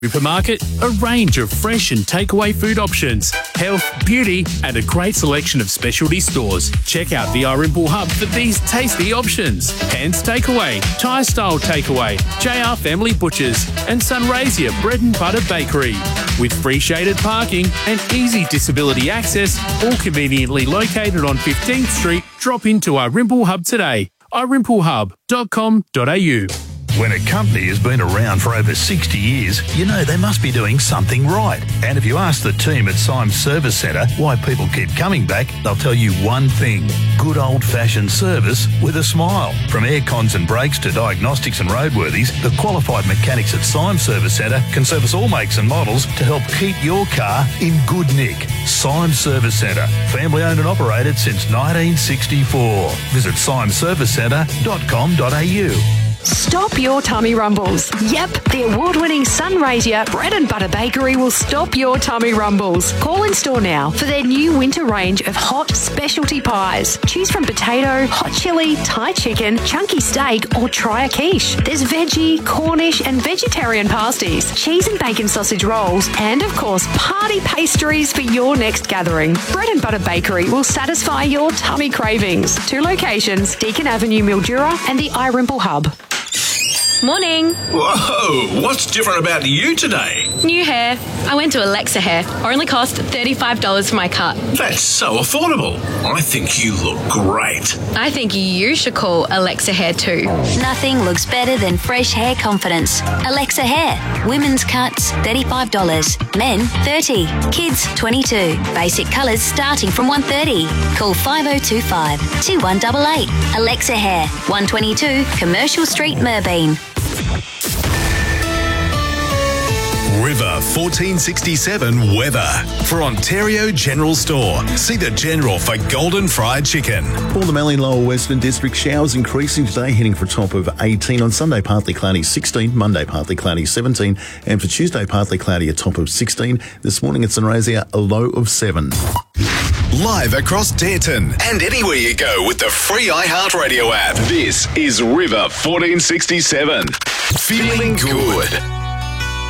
Supermarket, a range of fresh and takeaway food options, health, beauty, and a great selection of specialty stores. Check out the Irimple Hub for these tasty options. Hands Takeaway, Thai Style Takeaway, JR Family Butchers, and Sunraysia Bread and Butter Bakery. With free shaded parking and easy disability access, all conveniently located on 15th Street, drop into Irimple Hub today. irimpleHub.com.au. When a company has been around for over 60 years, you know they must be doing something right. And if you ask the team at Symes Service Centre why people keep coming back, they'll tell you one thing: good old-fashioned service with a smile. From air cons and brakes to diagnostics and roadworthies, the qualified mechanics at Symes Service Centre can service all makes and models to help keep your car in good nick. Symes Service Centre, family owned and operated since 1964. Visit symesservicecentre.com.au. Stop your tummy rumbles. Yep, the award-winning Sunraysia Bread and Butter Bakery will stop your tummy rumbles. Call in store now for their new winter range of hot specialty pies. Choose from potato, hot chili, Thai chicken, chunky steak, or try a quiche. There's veggie, Cornish, and vegetarian pasties, cheese and bacon sausage rolls, and of course, party pastries for your next gathering. Bread and Butter Bakery will satisfy your tummy cravings. 2 locations, Deakin Avenue, Mildura, and the Irimple Hub. Morning. Whoa, what's different about you today? New hair. I went to Alexa Hair. Only cost $35 for my cut. That's so affordable. I think you look great. I think you should call Alexa Hair too. Nothing looks better than fresh hair confidence. Alexa Hair. Women's cuts, $35. Men, $30. Kids, $22. Basic colours starting from $130. Call 5025 2188. Alexa Hair, 122 Commercial Street, Merbeen. River 1467 weather. For Ontario General Store, see the General for golden fried chicken. For the Mallee and Lower Western District, showers increasing today, heading for a top of 18. On Sunday, partly cloudy, 16. Monday, partly cloudy, 17. And for Tuesday, partly cloudy, a top of 16. This morning at Sunraysia, a low of 7. Live across Dareton and anywhere you go with the free iHeartRadio app. This is River 1467. Feeling good.